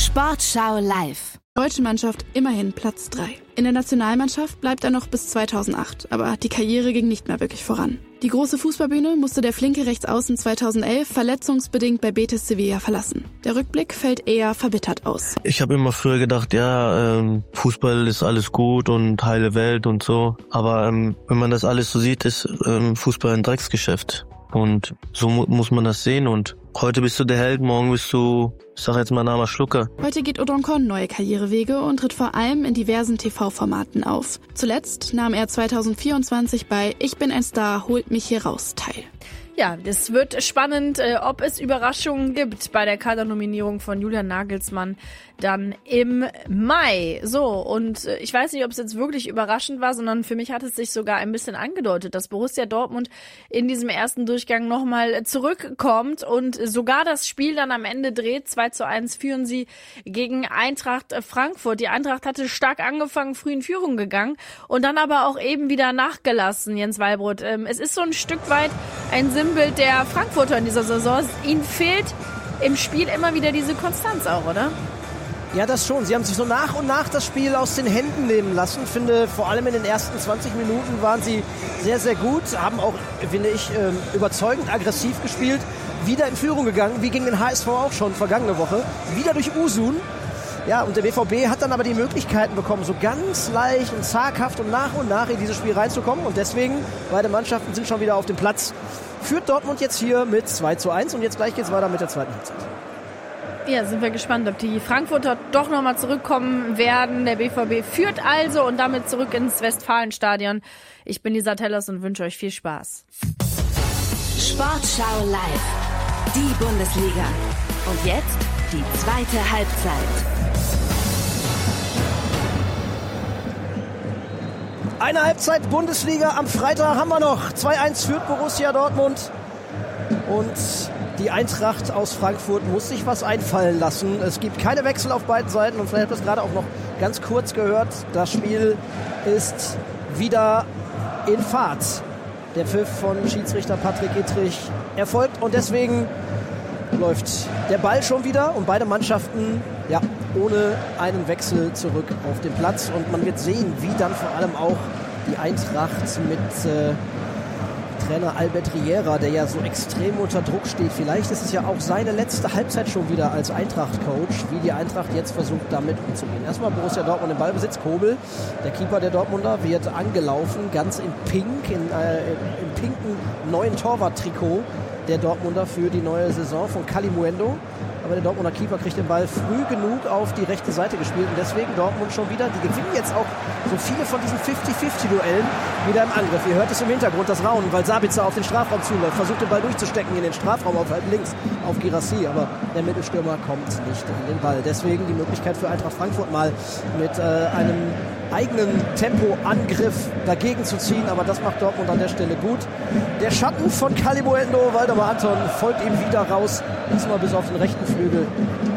Sportschau live. Deutsche Mannschaft immerhin Platz 3. In der Nationalmannschaft bleibt er noch bis 2008, aber die Karriere ging nicht mehr wirklich voran. Die große Fußballbühne musste der flinke Rechtsaußen 2011 verletzungsbedingt bei Betis Sevilla verlassen. Der Rückblick fällt eher verbittert aus. Ich habe immer früher gedacht, Fußball ist alles gut und heile Welt und so. Aber wenn man das alles so sieht, ist Fußball ein Drecksgeschäft. Und so muss man das sehen. Und heute bist du der Held, morgen bist du, ich sag jetzt mal, ein armer Schlucker. Heute geht Odonkon neue Karrierewege und tritt vor allem in diversen TV-Formaten auf. Zuletzt nahm er 2024 bei Ich bin ein Star, holt mich hier raus teil. Ja, es wird spannend, ob es Überraschungen gibt bei der Kadernominierung von Julian Nagelsmann dann im Mai. So, und ich weiß nicht, ob es jetzt wirklich überraschend war, sondern für mich hat es sich sogar ein bisschen angedeutet, dass Borussia Dortmund in diesem ersten Durchgang nochmal zurückkommt und sogar das Spiel dann am Ende dreht. 2:1 führen sie gegen Eintracht Frankfurt. Die Eintracht hatte stark angefangen, früh in Führung gegangen und dann aber auch eben wieder nachgelassen, Jens Wallbrot. Es ist so ein Stück weit ein Sinnbild der Frankfurter in dieser Saison. Ihnen fehlt im Spiel immer wieder diese Konstanz auch, oder? Ja, das schon. Sie haben sich so nach und nach das Spiel aus den Händen nehmen lassen. Ich finde, vor allem in den ersten 20 Minuten waren sie sehr, sehr gut. Haben auch, finde ich, überzeugend aggressiv gespielt. Wieder in Führung gegangen, wie gegen den HSV auch schon vergangene Woche. Wieder durch Usun. Ja, und der BVB hat dann aber die Möglichkeiten bekommen, so ganz leicht und zaghaft und nach in dieses Spiel reinzukommen. Und deswegen, beide Mannschaften sind schon wieder auf dem Platz. Führt Dortmund jetzt hier mit 2:1 und jetzt gleich geht's weiter mit der zweiten Halbzeit. Ja, sind wir gespannt, ob die Frankfurter doch nochmal zurückkommen werden. Der BVB führt also und damit zurück ins Westfalenstadion. Ich bin Lisa Tellers und wünsche euch viel Spaß. Sportschau live. Die Bundesliga. Und jetzt die zweite Halbzeit. Eine Halbzeit Bundesliga am Freitag haben wir noch. 2:1 führt Borussia Dortmund. Und die Eintracht aus Frankfurt muss sich was einfallen lassen. Es gibt keine Wechsel auf beiden Seiten. Und vielleicht habt ihr es gerade auch noch ganz kurz gehört. Das Spiel ist wieder in Fahrt. Der Pfiff von Schiedsrichter Patrick Ittrich erfolgt. Und deswegen läuft der Ball schon wieder. Und beide Mannschaften, ja, ohne einen Wechsel zurück auf den Platz. Und man wird sehen, wie dann vor allem auch die Eintracht mit Trainer Albert Riera, der ja so extrem unter Druck steht. Vielleicht ist es ja auch seine letzte Halbzeit schon wieder als Eintracht-Coach, wie die Eintracht jetzt versucht, damit umzugehen. Erstmal Borussia Dortmund im Ballbesitz. Kobel, der Keeper der Dortmunder, wird angelaufen, ganz in Pink, im pinken neuen Torwart-Trikot der Dortmunder für die neue Saison von Kalimuendo. Aber der Dortmunder Keeper kriegt den Ball früh genug auf die rechte Seite gespielt und deswegen Dortmund schon wieder, die gewinnen jetzt auch so viele von diesen 50-50-Duellen wieder im Angriff. Ihr hört es im Hintergrund, das Raunen, weil Sabitzer auf den Strafraum zuläuft, versucht den Ball durchzustecken in den Strafraum auf links auf Girassi, aber der Mittelstürmer kommt nicht in den Ball. Deswegen die Möglichkeit für Eintracht Frankfurt mal mit einem eigenen Tempoangriff dagegen zu ziehen, aber das macht Dortmund an der Stelle gut. Der Schatten von Kalimuendo, Waldemar Anton, folgt ihm wieder raus, diesmal bis auf den rechten Flügel.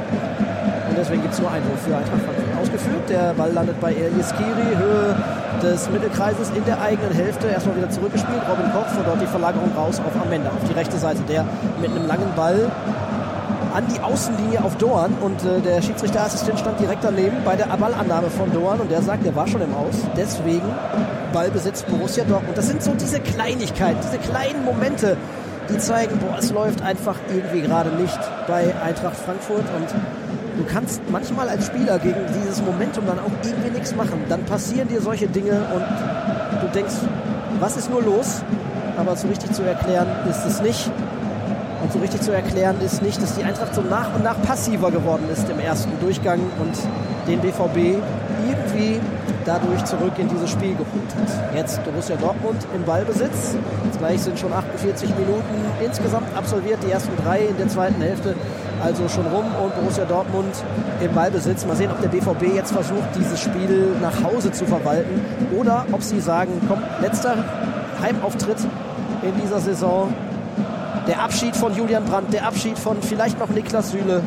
Und deswegen gibt es nur Einwurf für Eintracht Frankfurt. Ausgeführt, der Ball landet bei Eskiri, Höhe des Mittelkreises in der eigenen Hälfte. Erstmal wieder zurückgespielt, Robin Koch, von dort die Verlagerung raus auf Amenda, auf die rechte Seite. Der mit einem langen Ball an die Außenlinie auf Doan und der Schiedsrichterassistent stand direkt daneben bei der Ballannahme von Doan und der sagt, der war schon im Aus. Deswegen Ballbesitz Borussia Dortmund. Das sind so diese Kleinigkeiten, diese kleinen Momente, die zeigen, es läuft einfach irgendwie gerade nicht bei Eintracht Frankfurt und du kannst manchmal als Spieler gegen dieses Momentum dann auch irgendwie nichts machen. Dann passieren dir solche Dinge und du denkst, was ist nur los? Aber so richtig zu erklären ist es nicht. Und so richtig zu erklären ist nicht, dass die Eintracht so nach und nach passiver geworden ist im ersten Durchgang und den BVB irgendwie dadurch zurück in dieses Spiel geholt hat. Jetzt Borussia Dortmund im Ballbesitz. Jetzt gleich sind schon 48 Minuten insgesamt absolviert, die ersten 3 in der zweiten Hälfte also schon rum und Borussia Dortmund im Ballbesitz. Mal sehen, ob der BVB jetzt versucht, dieses Spiel nach Hause zu verwalten oder ob sie sagen, komm, letzter Heimauftritt in dieser Saison. Der Abschied von Julian Brandt, der Abschied von vielleicht noch Niklas Süle.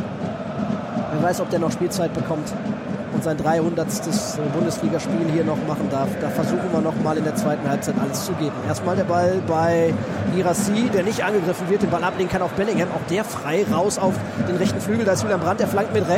Wer weiß, ob der noch Spielzeit bekommt und sein 300. Bundesligaspiel hier noch machen darf. Da versuchen wir noch mal in der zweiten Halbzeit alles zu geben. Erstmal der Ball bei Girassi, der nicht angegriffen wird, den Ball ablegen kann auf Bellingham. Auch der frei raus auf den rechten Flügel. Da ist Julian Brandt, der flankt mit rechts.